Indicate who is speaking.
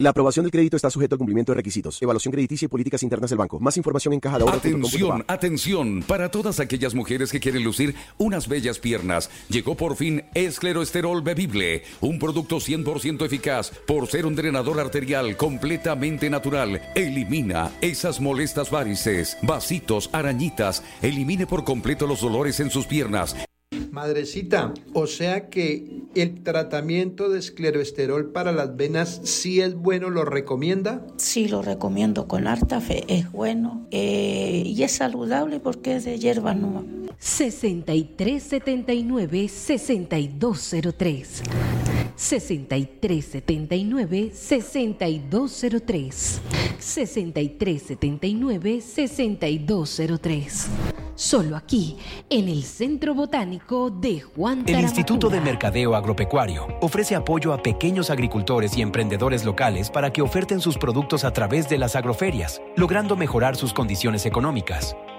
Speaker 1: La aprobación del crédito está sujeto al cumplimiento de requisitos, evaluación crediticia y políticas internas del banco. Más información en cajadeahorros.com.pa.
Speaker 2: Atención, atención, para todas aquellas mujeres que quieren lucir unas bellas piernas. Llegó por fin Escleroesterol Bebible, un producto 100% eficaz por ser un drenador arterial completamente natural. Elimina esas molestas varices, vasitos, arañitas. Elimine por completo los dolores en sus piernas.
Speaker 3: Madrecita, o sea que el tratamiento de escleroesterol para las venas sí es bueno, ¿lo recomienda?
Speaker 4: Sí, lo recomiendo con harta fe, es bueno y es saludable porque es de hierba nueva.
Speaker 5: 6379-6203 6379-6203 6379-6203. Solo aquí, en el Centro Botánico de Juan Taramatula.
Speaker 6: El Instituto de Mercadeo Agropecuario ofrece apoyo a pequeños agricultores y emprendedores locales para que oferten sus productos a través de las agroferias, logrando mejorar sus condiciones económicas.